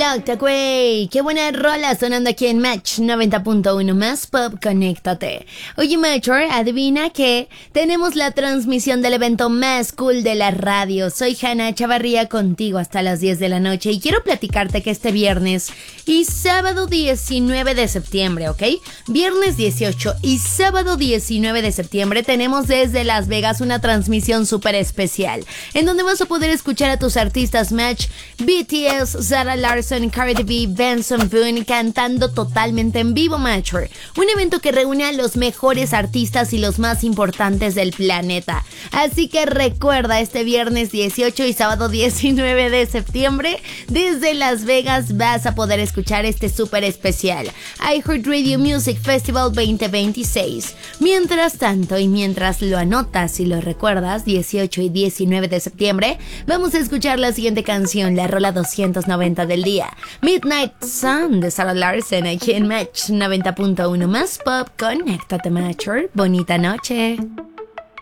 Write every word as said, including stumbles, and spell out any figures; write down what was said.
Locked Away, qué buena rola sonando aquí en Match noventa punto uno más Pop, conéctate. Oye, Matcher, adivina que tenemos la transmisión del evento más cool de la radio. Soy Hanna Chavarría contigo hasta las diez de la noche y quiero platicarte que este viernes y sábado diecinueve de septiembre, ¿ok? Viernes dieciocho y sábado diecinueve de septiembre tenemos desde Las Vegas una transmisión súper especial en donde vas a poder escuchar a tus artistas Match, B T S, Zara Larsson, Cardi B, Benson Boone cantando totalmente en vivo, Matcher. Un evento que reúne a los mejores artistas y los más importantes del planeta. Así que recuerda, este viernes dieciocho y sábado diecinueve de septiembre, desde Las Vegas vas a poder escuchar este súper especial iHeartRadio Music Festival veinte veintiséis. Mientras tanto, y mientras lo anotas y lo recuerdas, dieciocho y diecinueve de septiembre, vamos a escuchar la siguiente canción, la rola doscientos noventa del día, Midnight Sun de Zara Larsson, aquí en Match noventa punto uno más Pop, conéctate, Matcher. Bonita noche.